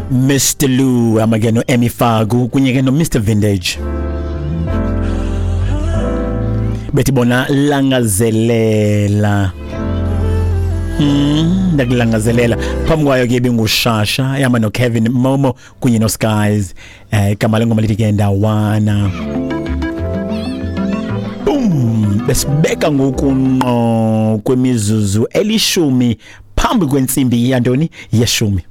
Mr. Lou amageno Emifagu kunye no Mr. Vintage betibona langazelela ndakulangazelela phambi kwayo ke bengushasha yama no Kevin Momo kunye no Skies igama lengoma lithi ke ndawana besibeka ngokunqo kwemizuzu elishumi phambi kwensimbi yantoni yeshumi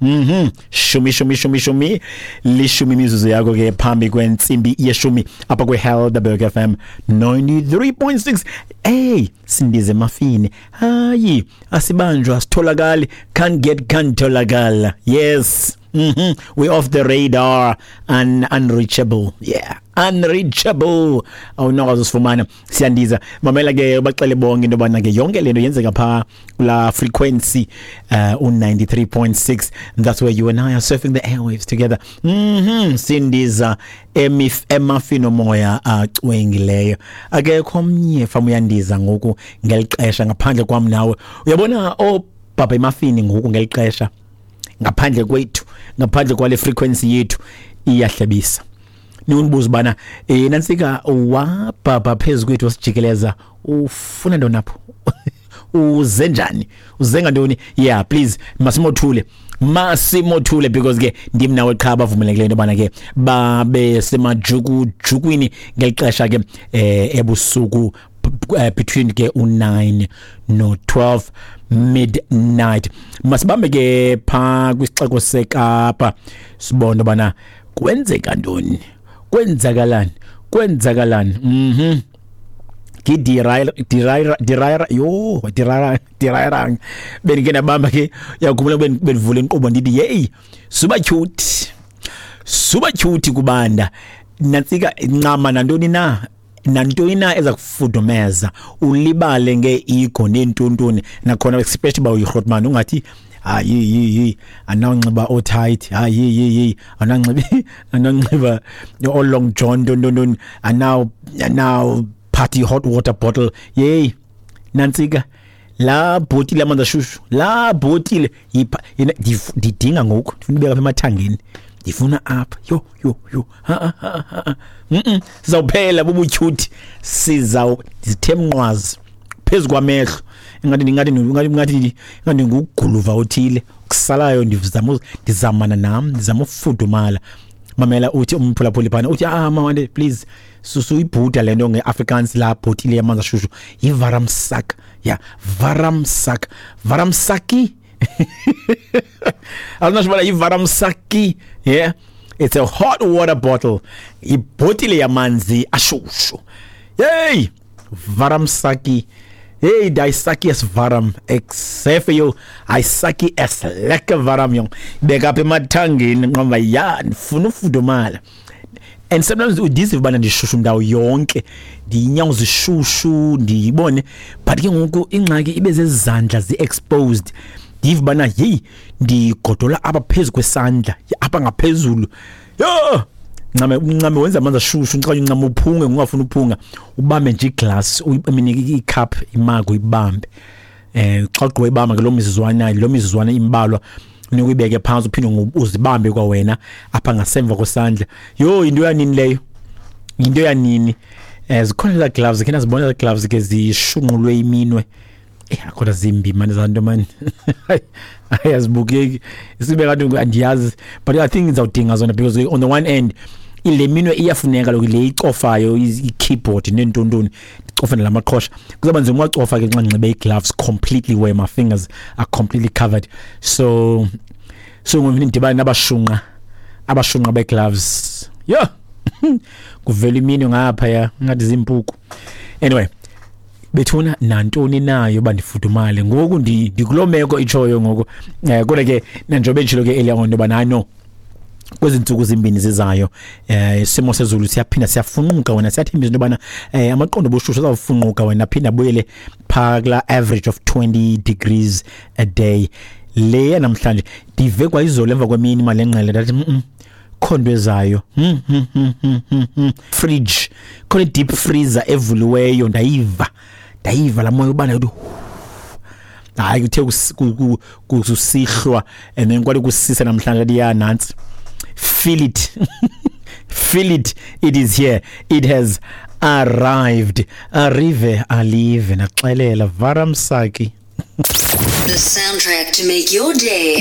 shumi lishumi imizuzu yakho ke phambi kwensimbi yeshumi apha kweHelderberg FM 93.6 sindize mafini hayi asibanjwa sitholakali can't tholakala yes we off the radar and unreachable unreachable awunokwazi usifumana siyandiza mamela ke baxele bonke into bana ke yonke lento yenzeka pha la frequency 93.6 and that's where you and I are surfing the airwaves together sindiza emafino moya acwengileyo akekho omnye famu yandiza ngoku ngelixesha ngaphandle kwam nawe uyabona baba emafini ngoku ngelixesha ngaphandle kwethu ngaphandle kwale frequency yethu iyahlebisa niwubuza bana nansika wababa phezukwethu wasijikeleza ufuna ndonapho uze njani uzenga ntoni please masimothule because ke ndim nawe qha bavumelekileyo into bana ke babe semajukwini ngelixesha ke ebusuku between ke u9 no 12 midnight masibambe ke pha kwisixeko seKapa sibona bana kwenzeka ntoni kwenzakalani dirayra beningena bamba ke yakhumbula benivula inkqubo ndithi hey suba cute kubanda nantsika incama nantoni na eza kufudumeza ulibale ngeego nentontoni nakhona especially ba uyihrotman ungathi ananxiba o tight ananxiba all long john don and now party hot water bottle nantsika la bottle amanzi ashushu la bottle didinga ngoku ndifuna ubeka emathangeni ndifuna apha yo sizawuphela bubutyuthi sizithemnqwazi phezu kwamehlo ingathi nguguluva othile kusalayo ndizama ufudumala mamela uthi umphulaphuli phana uthi mama please susuyibhuda lento ngeAfrikaans la bottle yamanzi ashushu yivaramsak varamsaki awunasho yivaramsaki it's a hot water bottle ibhotile yamanzi ashushu varamsaki daisaki es varam exefeyo aisaki es lekker varam jong beka apha emathangeni ngoba ndifuna ufudumala and sometimes udisive bana ndishushu ndawo yonke ndinyawo zishushu ndibone but ke ngoku ingxaki ibe zezandla zi-exposed ndive bana ndigodola apha phezu kwesandla apha ngaphezulu ncame wenza amanzi ashushu xa uncame uphunge ungafuna uphunga ubambe nje iglass uyiminike icup imago ibambe xa ugqiba ibamba ke lo mizuzwana imbalwa unikuyibeke phansi uphinde uzibambe kwa wena apha ngasemva kwesandla into yanini leyo into yanini zikhona la gloves kena zibona la gloves ke zishunqulwe iminwe akhoda zimbi manje zanto man ayazibukeki isibe kanti andiyazi but I think ngizawudinga zona because on the one end ileminwe iyafuneka lokho le icofayo i-keyboard nentontoni icofa lamaqhosha kuzoba nzima ucofa ke nxa ngibe gloves completely where my fingers are completely covered so ngomini ndibana nabashunqa be gloves kuvela iminwe ngapha ngathi zimpuku anyway bethuna nantoni nayo bandifudumale ngoku ndikulomeko ichoyo ngoku kodwa ke njengoba njilo ke earlier on bana no kwezinsuku zimbini zizayo isimo sezulu siyaphinda siyafunquka wena siyathembisa into bana amaqondo boshushu azawufunquka wena phinda buyele phakla average of 20 degrees a day le namhlanje dive kwa izolo emva kwemini malenqele that khondo ezayo fridge khona deep freezer evuliweyo ndayiva la moya ubana uthi hayi kuthe kusihlwa and then kwathi kusisa namhlanje liya nansi feel it it is here, it has arrived. Arrive alive naxelela Varamsaki. The soundtrack to make your day.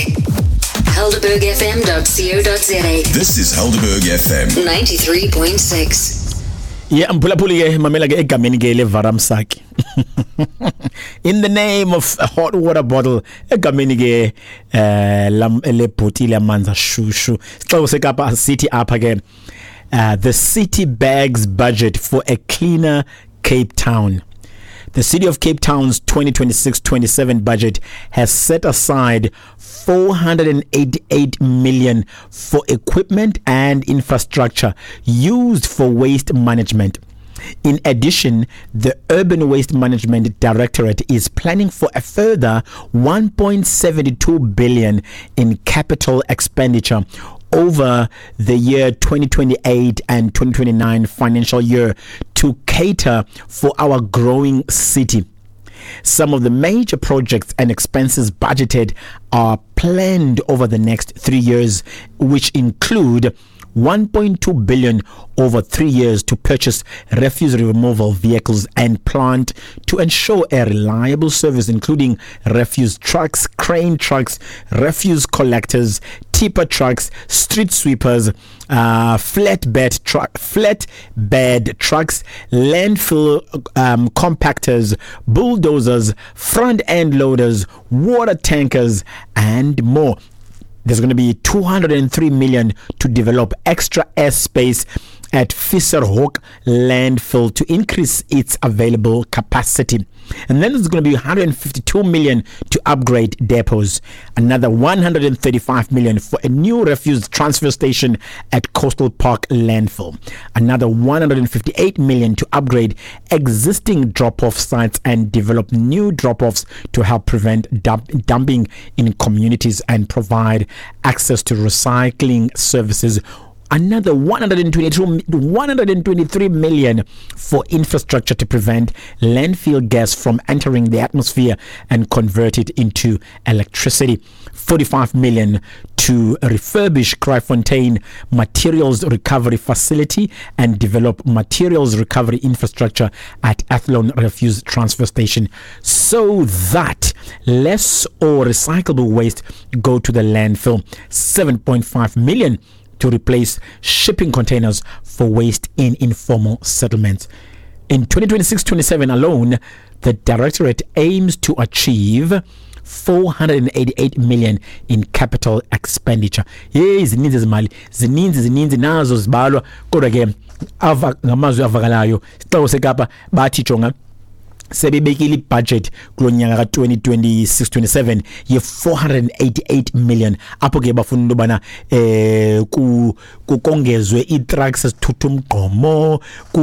helderbergfm.co.za. This is Helderberg FM 93.6. Yeah, mphulaphuli ke mamela ke egameni ke le Varamsaki. In the name of a hot water bottle, egameni ke le bottle amanzi ashushu. Sixeko seKapa City apha ke the city bags budget for a cleaner Cape Town. The City of Cape Town's 2026-27 budget has set aside 488 million for equipment and infrastructure used for waste management. In addition, the Urban Waste Management Directorate is planning for a further 1.72 billion in capital expenditure over the year 2028 and 2029 financial year to cater for our growing city. Some of the major projects and expenses budgeted are planned over the next 3 years, which include 1.2 billion over 3 years to purchase refuse removal vehicles and plant to ensure a reliable service, including refuse trucks, crane trucks, refuse collectors, tipper trucks, street sweepers, flatbed trucks, landfill compactors, bulldozers, front end loaders, water tankers, and more. There's going to be 203 million to develop extra airspace at Visserhoek landfill to increase its available capacity. And then there's going to be 152 million to upgrade depots. Another 135 million for a new refuse transfer station at Coastal Park landfill. Another 158 million to upgrade existing drop-off sites and develop new drop-offs to help prevent dumping in communities and provide access to recycling services. Another 123 million for infrastructure to prevent landfill gas from entering the atmosphere and convert it into electricity. 45 million to refurbish Kraaifontein materials recovery facility and develop materials recovery infrastructure at Athlone Refuse Transfer Station so that less or recyclable waste go to the landfill. 7.5 million to replace shipping containers for waste in informal settlements. In 2026-27 alone, the Directorate aims to achieve 488 million in capital expenditure. Zininzi izimali, zininzi nazo zibalwa kodwa ke ngamazwi avakalayo sixeko seKapa bathi jonga sebebekile budget kulonyaka ka2026-27 ye 488 million apho ke bafuna into bana kukongezwe i-trucks esithutha umgqomo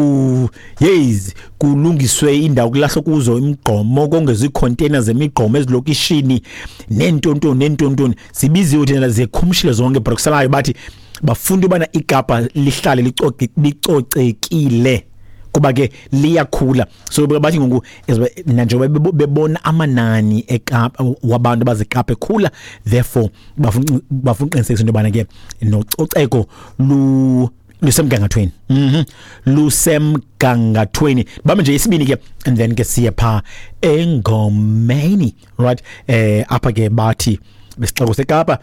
kulungiswe indawo kulahla kuzo imigqomo kongezwe i-containers zemigqomo ezilokishini nentontoni zibiziwe thina zekhumshile zonke brokusalayo bathi bafuna ubana iKapa lihlale licocekile kuba ke liyakhula so bathi ngoku njengoba bebona amanani eKapa wabantu abazeKapa ekhula therefore bafuna uqinisekisa into yobana ke nococeko lusemgangathweni lusemgangathweni bame nje isibini ke and then ke siya pha engomeni right apha ke bathi besixeko seKapa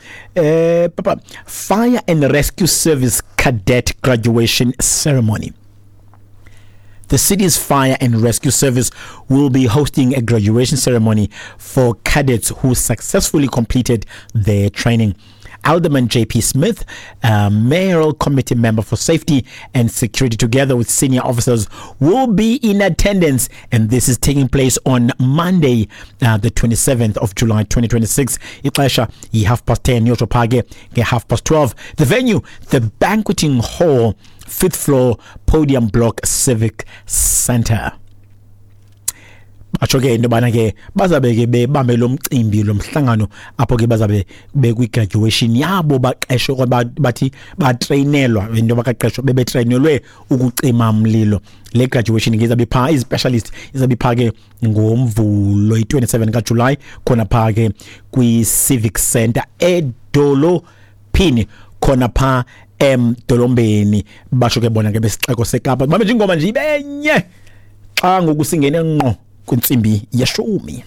Fire and Rescue Service Cadet Graduation Ceremony. The city's Fire and Rescue Service will be hosting a graduation ceremony for cadets who successfully completed their training. Alderman J.P. Smith, mayoral committee member for safety and security, together with senior officers, will be in attendance, and this is taking place on Monday, the 27th of July 2026. Ixesha yi 10:30 yotophake ke 12:30. The venue, the banqueting hall, 5th floor, Podium Block Civic Center. Acho ke into bana ke bazabe ke bebambe lo mcimbi lo mhlangano apho ke bazabe bekwi graduation yabo baqeshwe bathi batrainelwa into bakaqeshwe bebetrainelwe ukucima umlilo. Le graduation ke izabe pha ispecialist izabe pha ke ngomvulo i27 ka July khona pha ke kwi Civic Center eDolophini khona pha Dolombeni. Basho ke bona ke besixeko seKapa babe nje ingoma nje ibenye xa ngokusingene ngqo kunsimbi yeshumi.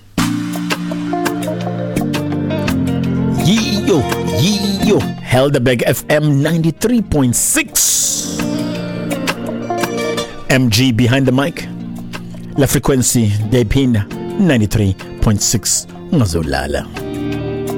Yiyo Helderberg FM 93.6 MG behind the mic. La frequency de Pina 93.6 ungazolala.